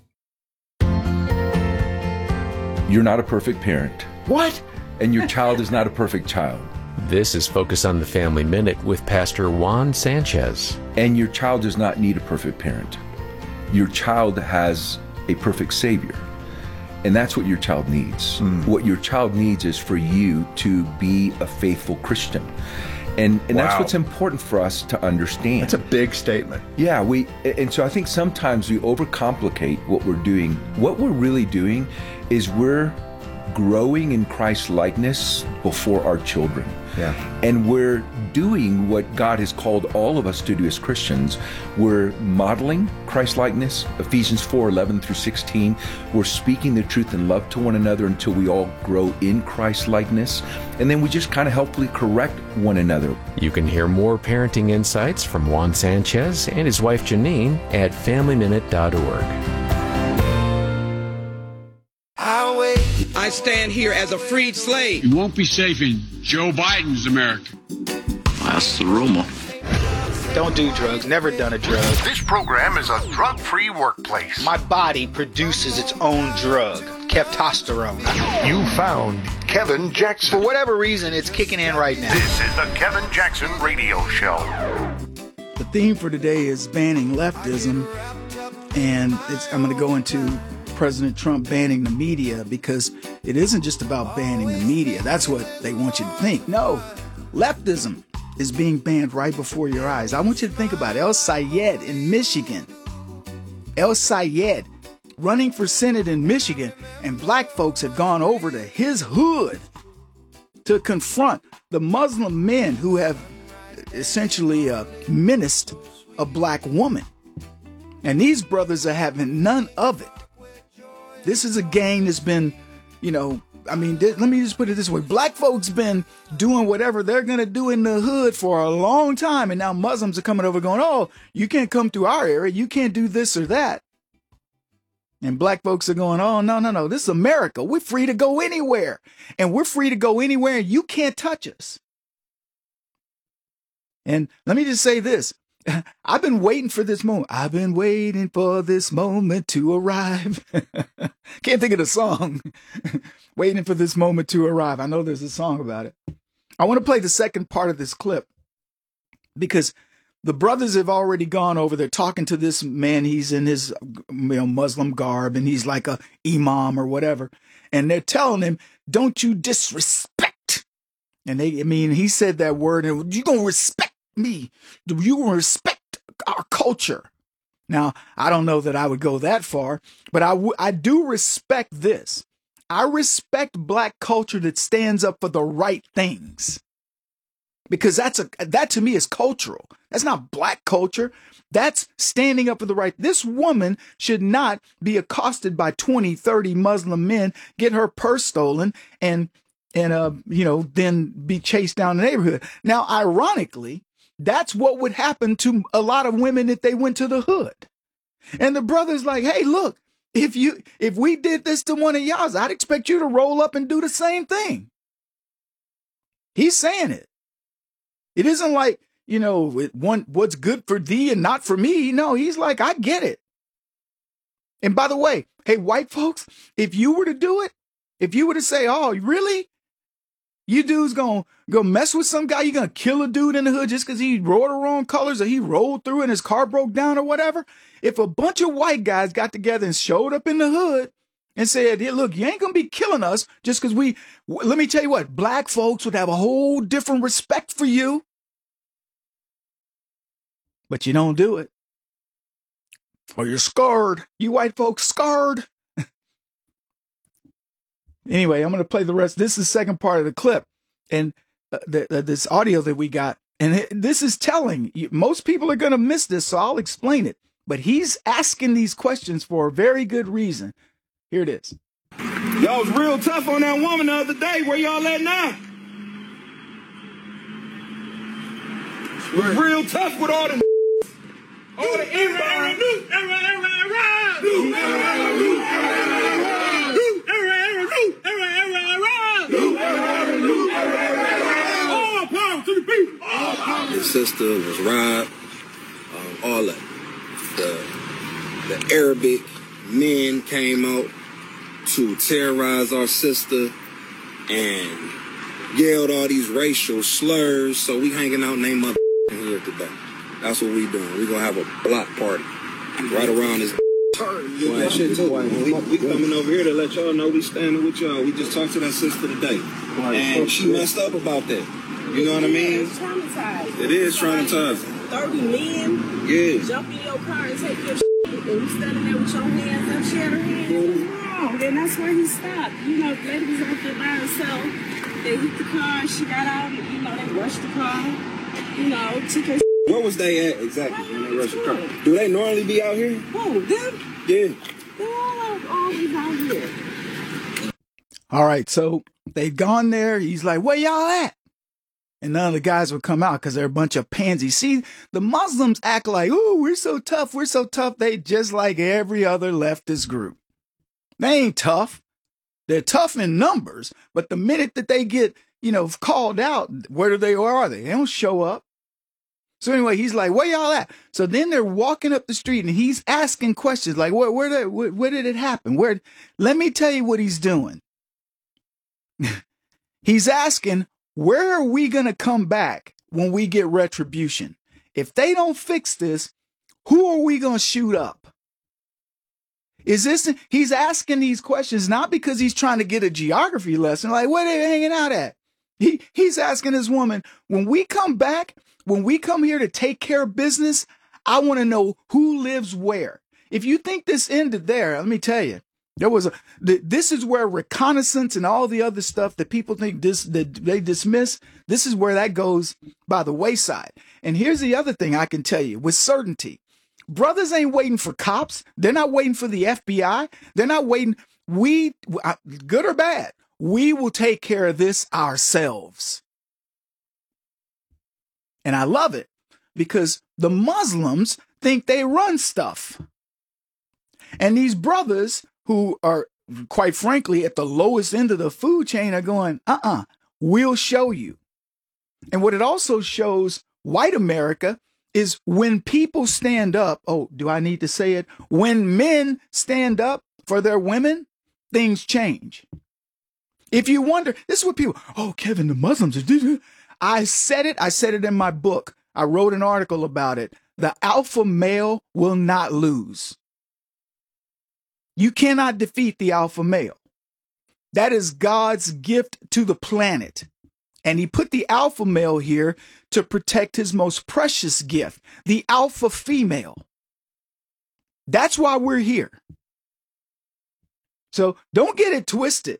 You're not a perfect parent. What? And your child is not a perfect child. This is Focus on the Family Minute with Pastor Juan Sanchez. And your child does not need a perfect parent. Your child has a perfect Savior. And that's what your child needs. What your child needs is for you to be a faithful Christian. And that's what's important for us to understand. That's a big statement. Yeah, and so I think sometimes we overcomplicate what we're doing. What we're really doing is we're growing in Christ's likeness before our children. Yeah. And we're doing what God has called all of us to do as Christians. We're modeling Christ likeness, Ephesians 4:11-16. We're speaking the truth in love to one another until we all grow in Christ likeness. And then we just kind of helpfully correct one another. You can hear more parenting insights from Juan Sanchez and his wife Janine at FamilyMinute.org. I stand here as a freed slave. You won't be safe in Joe Biden's America. That's the rumor. Don't do drugs. Never done a drug. This program is a drug-free workplace. My body produces its own drug, testosterone. You found Kevin Jackson. For whatever reason, it's kicking in right now. This is the Kevin Jackson Radio Show. The theme for today is banning leftism, and I'm going to go into President Trump banning the media, because it isn't just about banning the media. That's what they want you to think. No, leftism is being banned right before your eyes. I want you to think about El Sayed in Michigan. El Sayed running for Senate in Michigan, and black folks have gone over to his hood to confront the Muslim men who have essentially menaced a black woman. And these brothers are having none of it. This is a gang that's been, let me just put it this way. Black folks been doing whatever they're going to do in the hood for a long time. And now Muslims are coming over going, oh, you can't come through our area. You can't do this or that. And black folks are going, oh, no. This is America. We're free to go anywhere. And we're free to go anywhere. And you can't touch us. And let me just say this. I've been waiting for this moment. I've been waiting for this moment to arrive. Can't think of the song. Waiting for this moment to arrive. I know there's a song about it. I want to play the second part of this clip because the brothers have already gone over there talking to this man. He's in his Muslim garb and he's like a imam or whatever. And they're telling him, don't you disrespect. And he said that word, and you're going to respect me. You respect our culture. Now, I don't know that I would go that far, but I do respect this. I respect black culture that stands up for the right things, because that to me is cultural. That's not black culture. That's standing up for the right. This woman should not be accosted by 20, 30 Muslim men, get her purse stolen, and then be chased down the neighborhood. Now, ironically, that's what would happen to a lot of women if they went to the hood. And the brother's like, hey, look, If we did this to one of y'all, I'd expect you to roll up and do the same thing. He's saying it. It isn't like, what's good for thee and not for me. No, he's like, I get it. And by the way, hey, white folks, if you were to do it, if you were to say, oh, really? You dudes gonna mess with some guy? You gonna kill a dude in the hood just because he wore the wrong colors or he rolled through and his car broke down or whatever? If a bunch of white guys got together and showed up in the hood and said, hey, look, you ain't gonna be killing us just because let me tell you what, black folks would have a whole different respect for you. But you don't do it. Or you're scarred. You white folks scarred. Anyway, I'm going to play the rest. This is the second part of the clip. And this audio that we got. And this is telling. Most people are going to miss this, so I'll explain it. But he's asking these questions for a very good reason. Here it is. Y'all was real tough on that woman the other day. Where y'all at now? Real tough with all the all the His sister was robbed. All of the Arabic men came out to terrorize our sister and yelled all these racial slurs. So we hanging out in their mother here today. That's what we doing. We gonna have a block party right around this turn. We coming over here to let y'all know we standing with y'all. We just talked to that sister today, and she messed up about that. You know what I mean? It's traumatizing. It is traumatizing. 30 men jump in your car and take your shit, and you standing there with your hands up, sharing hands. It's wrong. And that's where he stopped. The lady was out there by herself. They hit the car. She got out. They rushed the car. Took her. Where was they at exactly when they rushed the car? Do they normally be out here? Who, them? Yeah. They're always out here. All right, so they'd gone there. He's like, where y'all at? And none of the guys would come out because they're a bunch of pansies. See, the Muslims act like, oh, we're so tough. We're so tough. They just like every other leftist group. They ain't tough. They're tough in numbers. But the minute that they get, called out, where are they? They don't show up. So anyway, he's like, where y'all at? So then they're walking up the street and he's asking questions like, where did it happen? Let me tell you what he's doing. He's asking, where are we going to come back when we get retribution? If they don't fix this, who are we going to shoot up? He's asking these questions not because he's trying to get a geography lesson, like where they hanging out at? He's asking this woman, when we come back, when we come here to take care of business, I want to know who lives where. If you think this ended there, let me tell you, this is where reconnaissance and all the other stuff that people think that they dismiss, this is where that goes by the wayside. And here's the other thing I can tell you with certainty. Brothers ain't waiting for cops. They're not waiting for the FBI. They're not waiting. We, good or bad, we will take care of this ourselves. And I love it because the Muslims think they run stuff. And these brothers who are, quite frankly, at the lowest end of the food chain are going, we'll show you. And what it also shows white America is when people stand up, do I need to say it? When men stand up for their women, things change. If you wonder, this is what people, Kevin, the Muslims are. I said it in my book. I wrote an article about it. The alpha male will not lose. You cannot defeat the alpha male. That is God's gift to the planet. And he put the alpha male here to protect his most precious gift, the alpha female. That's why we're here. So don't get it twisted.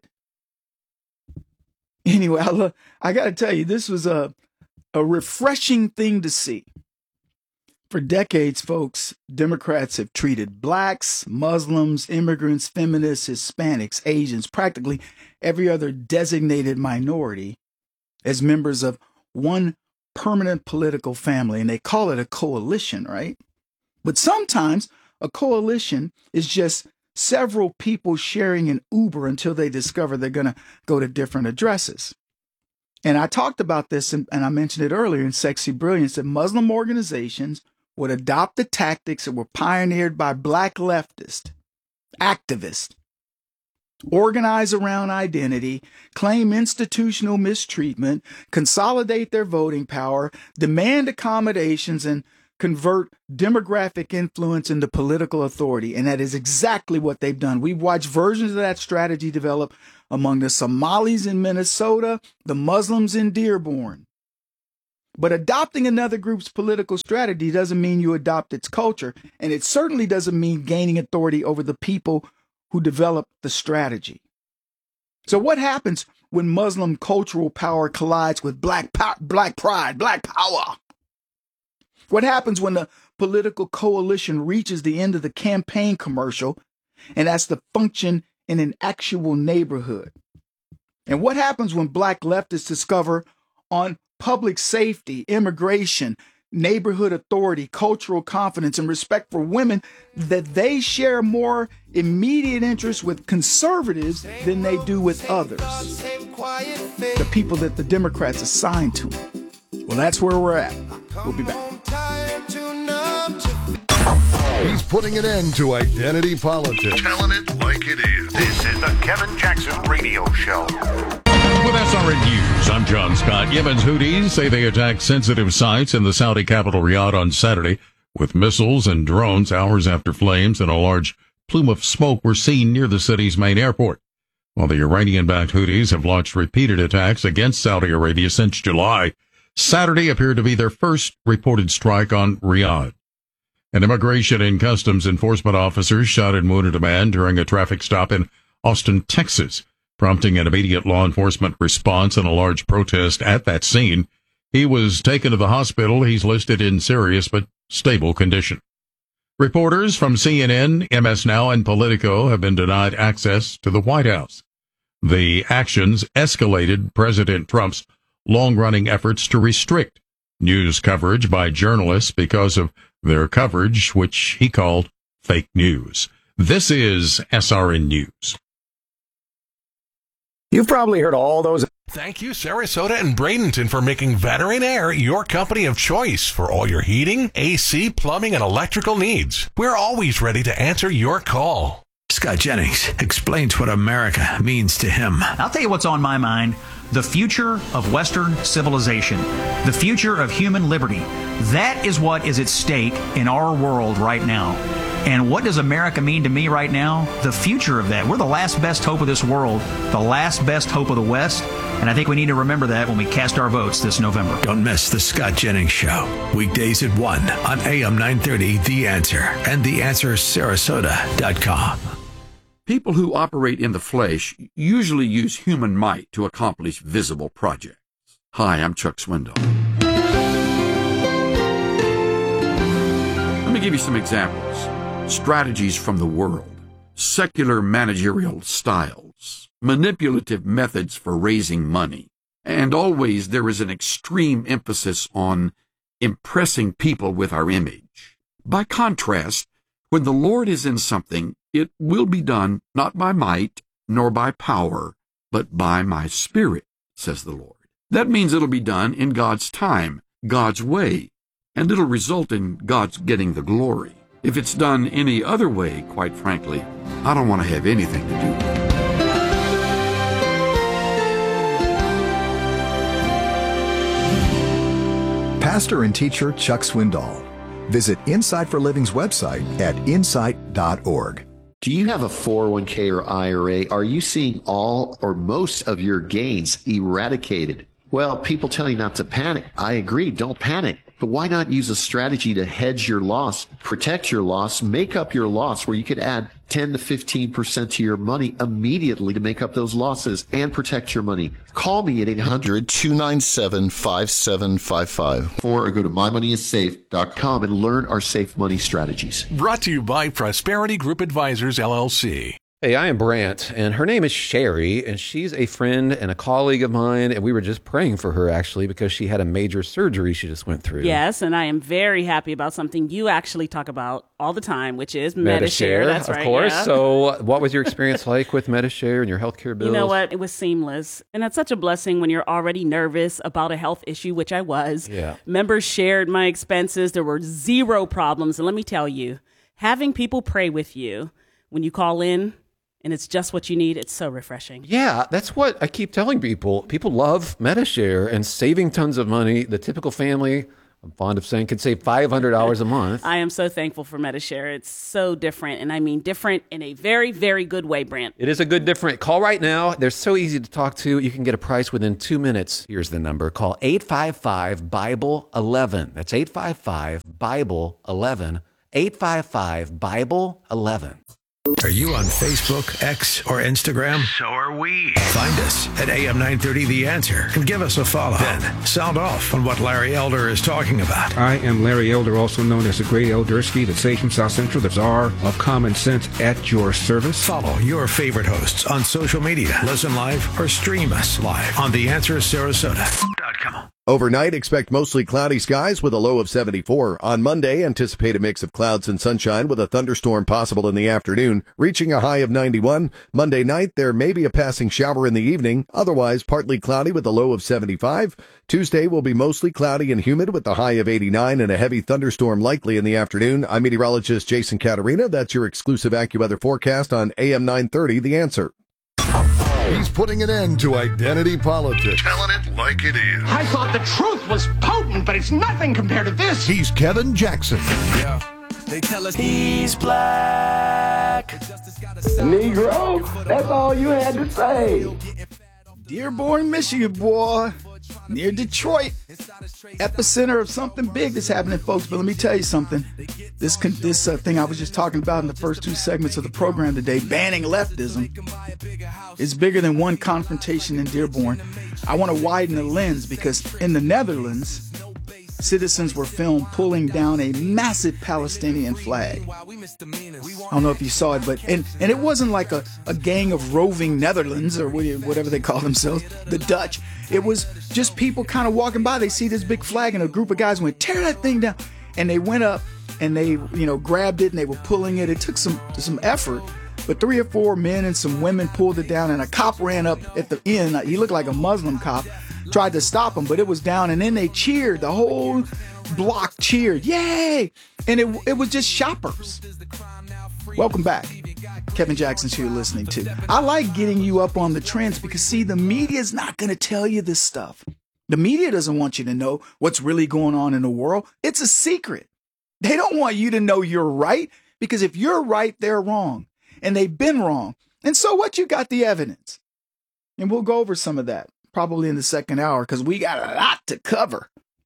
Anyway, I got to tell you, this was a refreshing thing to see. For decades, folks, Democrats have treated blacks, Muslims, immigrants, feminists, Hispanics, Asians, practically every other designated minority as members of one permanent political family. And they call it a coalition, right? But sometimes a coalition is just several people sharing an Uber until they discover they're going to go to different addresses. And I talked about this, and I mentioned it earlier in Sexy Brilliance, that Muslim organizations would adopt the tactics that were pioneered by black leftist activists, organize around identity, claim institutional mistreatment, consolidate their voting power, demand accommodations, and convert demographic influence into political authority. And that is exactly what they've done. We've watched versions of that strategy develop among the Somalis in Minnesota, the Muslims in Dearborn. But adopting another group's political strategy doesn't mean you adopt its culture, and it certainly doesn't mean gaining authority over the people who develop the strategy. So what happens when Muslim cultural power collides with black pride, black power? What happens when the political coalition reaches the end of the campaign commercial and has to function in an actual neighborhood? And what happens when black leftists discover on public safety, immigration, neighborhood authority, cultural confidence, and respect for women that they share more immediate interests with conservatives than they do with others, the people that the Democrats assign to them? Well, that's where we're at. We'll be back. He's putting an end to identity politics. Telling it like it is. This is the Kevin Jackson Radio Show. With SRN News, I'm John Scott. Yemen's Houthis say they attacked sensitive sites in the Saudi capital Riyadh on Saturday with missiles and drones hours after flames and a large plume of smoke were seen near the city's main airport. While the Iranian-backed Houthis have launched repeated attacks against Saudi Arabia since July, Saturday appeared to be their first reported strike on Riyadh. An immigration and customs enforcement officer shot and wounded a man during a traffic stop in Austin, Texas, prompting an immediate law enforcement response and a large protest at that scene. He was taken to the hospital. He's listed in serious but stable condition. Reporters from CNN, MS Now, and Politico have been denied access to the White House. The actions escalated President Trump's long-running efforts to restrict news coverage by journalists because of their coverage, which he called fake news. This is SRN News. You've probably heard all those. Thank you, Sarasota and Bradenton, for making Veteran Air your company of choice for all your heating, AC, plumbing, and electrical needs. We're always ready to answer your call. Scott Jennings explains what America means to him. I'll tell you what's on my mind. The future of Western civilization. The future of human liberty. That is what is at stake in our world right now. And what does America mean to me right now? The future of that. We're the last best hope of this world, the last best hope of the West, and I think we need to remember that when we cast our votes this November. Don't miss the Scott Jennings Show, weekdays at 1 on AM 930, The Answer, and TheAnswerSarasota.com. People who operate in the flesh usually use human might to accomplish visible projects. Hi, I'm Chuck Swindoll. Let me give you some examples. Strategies from the world, secular managerial styles, manipulative methods for raising money, and always there is an extreme emphasis on impressing people with our image. By contrast, when the Lord is in something, it will be done not by might nor by power, but by my Spirit, says the Lord. That means it'll be done in God's time, God's way, and it'll result in God's getting the glory. If it's done any other way, quite frankly, I don't want to have anything to do with it. Pastor and teacher Chuck Swindoll. Visit Insight for Living's website at insight.org. Do you have a 401k or IRA? Are you seeing all or most of your gains eradicated? Well, people tell you not to panic. I agree, don't panic. But why not use a strategy to hedge your loss, protect your loss, make up your loss, where you could add 10 to 15% to your money immediately to make up those losses and protect your money? Call me at 800-297-5755 or go to mymoneyissafe.com and learn our safe money strategies. Brought to you by Prosperity Group Advisors, LLC. Hey, I am Brant, and her name is Sherry, and she's a friend and a colleague of mine, and we were just praying for her, actually, because she had a major surgery she just went through. Yes, and I am very happy about something you actually talk about all the time, which is Medi-Share. That's right, of course. yeah. So what was your experience like with Medi-Share and your healthcare bills? You know what? It was seamless. And that's such a blessing when you're already nervous about a health issue, which I was. Yeah. Members shared my expenses. There were zero problems. And let me tell you, having people pray with you when you call in, and it's just what you need, it's so refreshing. Yeah, that's what I keep telling people. People love Medi-Share and saving tons of money. The typical family, I'm fond of saying, could save $500 a month. I am so thankful for Medi-Share. It's so different, and I mean different in a very, very good way, Brant. It is a good different. Call right now. They're so easy to talk to. You can get a price within 2 minutes. Here's the number. Call 855-BIBLE-11. That's 855-BIBLE-11. 855-BIBLE-11. Are you on Facebook, X, or Instagram? So are we. Find us at AM 930 The Answer and give us a follow. Then sound off on what Larry Elder is talking about. I am Larry Elder, also known as the Great Eldersky, the sage from South Central, the czar of common sense at your service. Follow your favorite hosts on social media. Listen live or stream us live on TheAnswerSarasota.com. Overnight, expect mostly cloudy skies with a low of 74. On Monday, anticipate a mix of clouds and sunshine with a thunderstorm possible in the afternoon, reaching a high of 91. Monday night, there may be a passing shower in the evening, otherwise partly cloudy with a low of 75. Tuesday will be mostly cloudy and humid with a high of 89 and a heavy thunderstorm likely in the afternoon. I'm meteorologist Jason Caterina. That's your exclusive AccuWeather forecast on AM 930, The Answer. He's putting an end to identity politics. Telling it like it is. I thought the truth was potent, but it's nothing compared to this. He's Kevin Jackson. Yeah. They tell us he's black. Negro, that's all you had to say. Dearborn, Michigan, boy. Near Detroit. Epicenter of something big that's happening, folks. But let me tell you something. This thing I was just talking about in the first two segments of the program today, banning leftism, is bigger than one confrontation in Dearborn. I want to widen the lens because in the Netherlands, citizens were filmed pulling down a massive Palestinian flag. I don't know if you saw it, but and it wasn't like a gang of roving Netherlands or whatever they call themselves, the Dutch. It was just people kind of walking by. They see this big flag and a group of guys went, tear that thing down. And they went up and they, grabbed it and they were pulling it. It took some effort, but 3 or 4 men and some women pulled it down and a cop ran up at the end. He looked like a Muslim cop, tried to stop him, but it was down. And then they cheered. The whole block cheered. Yay! And it was just shoppers. Welcome back. Kevin Jackson's here listening to. I like getting you up on the trends because, see, the media's not going to tell you this stuff. The media doesn't want you to know what's really going on in the world. It's a secret. They don't want you to know you're right because if you're right, they're wrong. And they've been wrong. And so what? You got the evidence. And we'll go over some of that probably in the second hour because we got a lot to cover.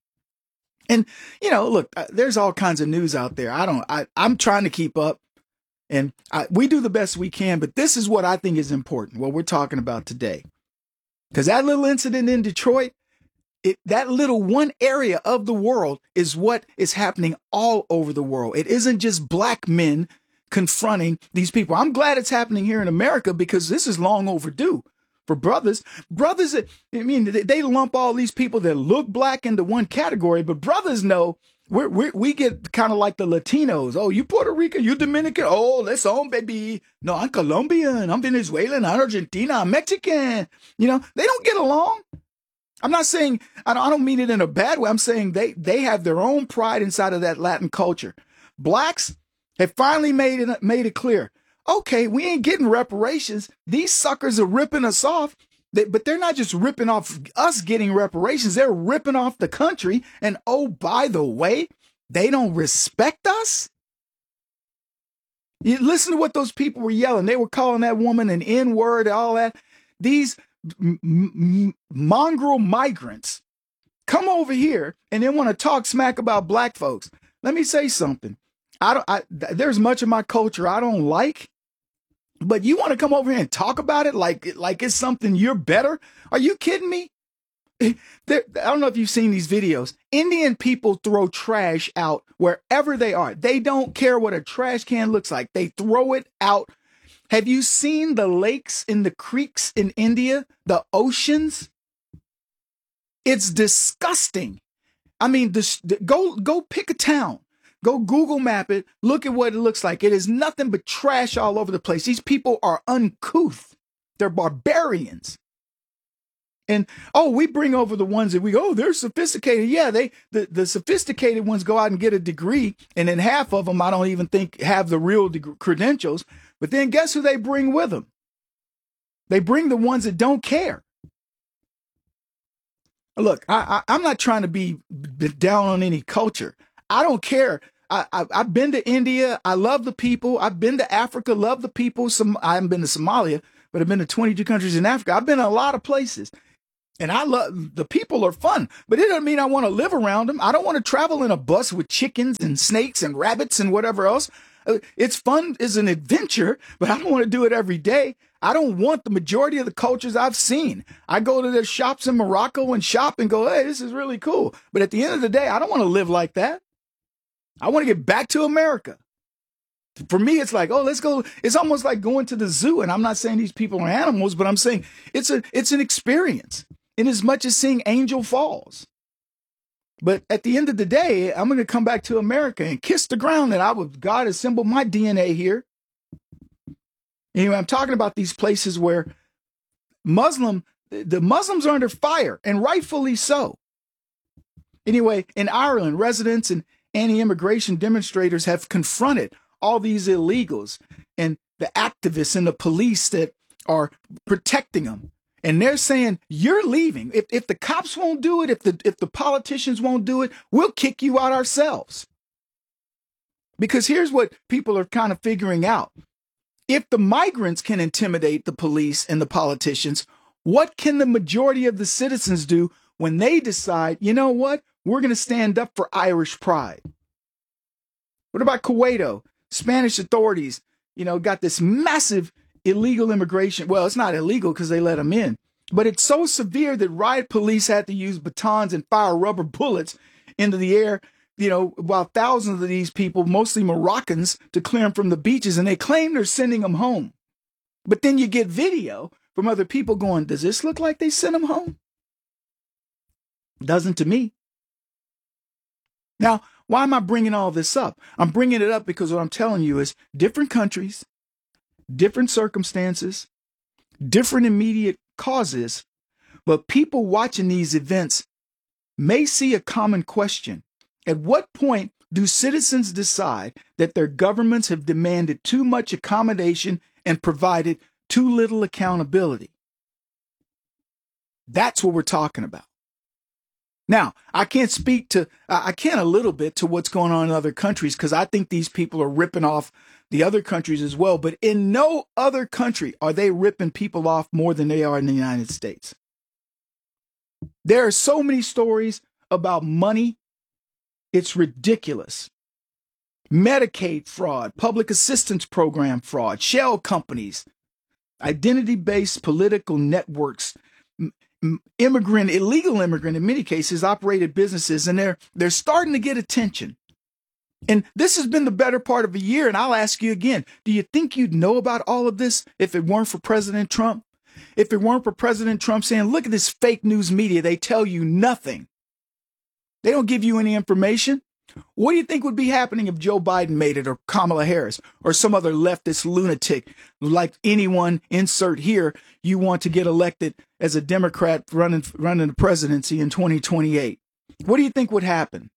And, look, there's all kinds of news out there. I'm trying to keep up. And we do the best we can, but this is what I think is important, what we're talking about today. Because that little incident in Detroit, that little one area of the world is what is happening all over the world. It isn't just black men confronting these people. I'm glad it's happening here in America because this is long overdue for brothers. Brothers, they lump all these people that look black into one category, but brothers know we get kind of like the Latinos. Oh, you Puerto Rican, you Dominican. Oh, let's on, baby. No, I'm Colombian. I'm Venezuelan. I'm Argentina. I'm Mexican. They don't get along. I'm not saying, I don't mean it in a bad way. I'm saying they have their own pride inside of that Latin culture. Blacks have finally made it clear. Okay, we ain't getting reparations. These suckers are ripping us off. But they're not just ripping off us getting reparations. They're ripping off the country. And oh, by the way, they don't respect us. You listen to what those people were yelling. They were calling that woman an N-word, all that. These mongrel migrants come over here and they want to talk smack about black folks. Let me say something. There's much of my culture I don't like. But you want to come over here and talk about it like it's something you're better? Are you kidding me? I don't know if you've seen these videos. Indian people throw trash out wherever they are. They don't care what a trash can looks like. They throw it out Have you seen the lakes and the creeks in India, the oceans? It's disgusting. I mean, go pick a town. Go Google map it. Look at what it looks like. It is nothing but trash all over the place. These people are uncouth. They're barbarians. And, we bring over the ones that they're sophisticated. Yeah, the sophisticated ones go out and get a degree, and then half of them I don't even think have the real credentials. But then guess who they bring with them? They bring the ones that don't care. Look, I'm not trying to be down on any culture. I don't care. I've been to India. I love the people. I've been to Africa, love the people. I haven't been to Somalia, but I've been to 22 countries in Africa. I've been to a lot of places. And I love, the people are fun, but it doesn't mean I want to live around them. I don't want to travel in a bus with chickens and snakes and rabbits and whatever else. It's fun as an adventure, but I don't want to do it every day. I don't want the majority of the cultures I've seen. I go to their shops in Morocco and shop and go, hey, this is really cool. But at the end of the day, I don't want to live like that. I want to get back to America. For me, it's like, let's go. It's almost like going to the zoo. And I'm not saying these people are animals, but I'm saying it's an experience in as much as seeing Angel Falls. But at the end of the day, I'm going to come back to America and kiss the ground that God assembled my DNA here. Anyway, I'm talking about these places where the Muslims are under fire, and rightfully so. Anyway, in Ireland, residents and anti-immigration demonstrators have confronted all these illegals and the activists and the police that are protecting them. And they're saying, you're leaving. If the cops won't do it, if the politicians won't do it, we'll kick you out ourselves. Because here's what people are kind of figuring out. If the migrants can intimidate the police and the politicians, what can the majority of the citizens do when they decide, you know what, we're going to stand up for Irish pride? What about Kuwaito? Spanish authorities, got this massive illegal immigration. Well, it's not illegal because they let them in, but it's so severe that riot police had to use batons and fire rubber bullets into the air, while thousands of these people, mostly Moroccans, to clear them from the beaches, and they claim they're sending them home. But then you get video from other people going, does this look like they sent them home? Doesn't to me. Now, why am I bringing all this up? I'm bringing it up because what I'm telling you is different countries, different circumstances, different immediate causes, but people watching these events may see a common question. At what point do citizens decide that their governments have demanded too much accommodation and provided too little accountability? That's what we're talking about. Now, I can a little bit to what's going on in other countries because I think these people are ripping off the other countries as well. But in no other country are they ripping people off more than they are in the United States. There are so many stories about money. It's ridiculous. Medicaid fraud, public assistance program fraud, shell companies, identity-based political networks, illegal immigrant, in many cases, operated businesses, and they're starting to get attention. And this has been the better part of a year, and I'll ask you again, do you think you'd know about all of this if it weren't for President Trump? If it weren't for President Trump saying, look at this fake news media, they tell you nothing. They don't give you any information. What do you think would be happening if Joe Biden made it, or Kamala Harris, or some other leftist lunatic like anyone, insert here, you want to get elected as a Democrat running the presidency in 2028? What do you think would happen?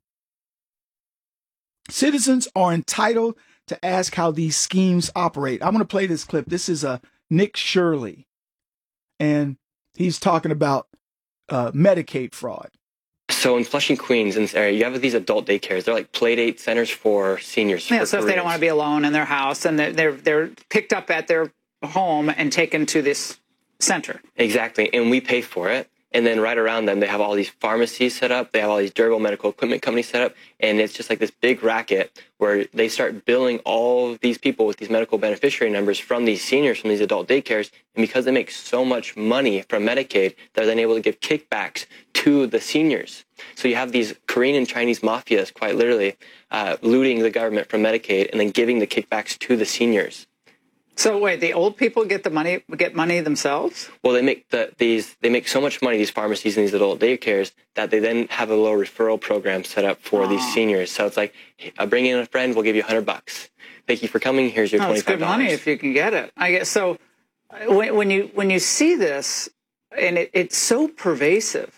Citizens are entitled to ask how these schemes operate. I'm going to play this clip. This is Nick Shirley, and he's talking about Medicaid fraud. So in Flushing, Queens, in this area, you have these adult daycares. They're like play date centers for seniors. Yeah, so if they don't want to be alone in their house, and they're picked up at their home and taken to this center. Exactly, and we pay for it. And then right around them, they have all these pharmacies set up. They have all these durable medical equipment companies set up. And it's just like this big racket where they start billing all of these people with these medical beneficiary numbers from these seniors, from these adult daycares. And because they make so much money from Medicaid, they're then able to give kickbacks to the seniors. So you have these Korean and Chinese mafias, quite literally, looting the government from Medicaid and then giving the kickbacks to the seniors. So wait, the old people get money themselves? Well, they make so much money, these pharmacies and these little daycares, that they then have a little referral program set up for these seniors. So it's like, bring in a friend, we'll give you $100. Thank you for coming. Here's your $25. It's good money if you can get it. I guess so. When you see this, and it's so pervasive,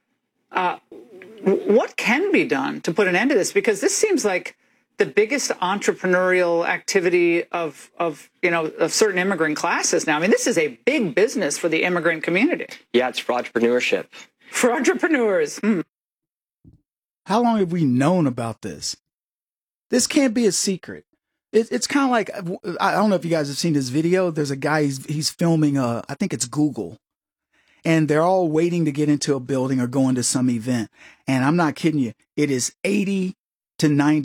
what can be done to put an end to this? Because this seems like the biggest entrepreneurial activity of certain immigrant classes now. I mean, this is a big business for the immigrant community. Yeah, it's for entrepreneurship. For entrepreneurs. How long have we known about this? This can't be a secret. It's kind of like, I don't know if you guys have seen this video. There's a guy, he's filming, I think it's Google. And they're all waiting to get into a building or going to some event. And I'm not kidding you. It is 80 to 90